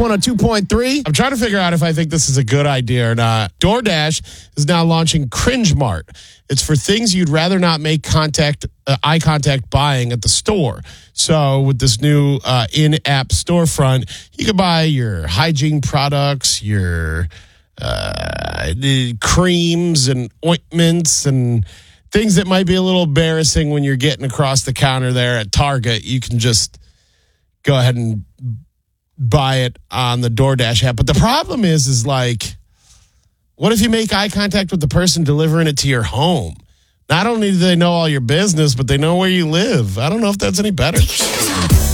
102.3. I'm trying to figure out if I think this is a good idea or not. DoorDash is now launching Cringe Mart. It's for things you'd rather not make eye contact buying at the store. So with this new in-app storefront, you can buy your hygiene products, your creams and ointments and things that might be a little embarrassing when you're getting across the counter there at Target. You can just go ahead and buy it on the DoorDash app. But the problem is like, what if you make eye contact with the person delivering it to your home? Not only do they know all your business, but they know where you live. I don't know if that's any better.